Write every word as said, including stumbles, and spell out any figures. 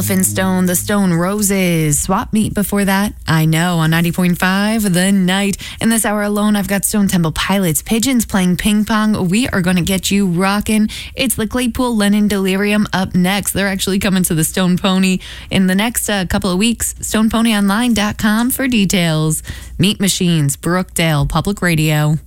Elephant Stone, The Stone Roses. Swap Meet before that. I Know on ninety point five The Night. In this hour alone, I've got Stone Temple Pilots, Pigeons playing ping pong. We are going to get you rocking. It's the Claypool Lennon Delirium up next. They're actually coming to the Stone Pony in the next uh, couple of weeks. stone pony online dot com for details. Meat Machines, Brookdale Public Radio.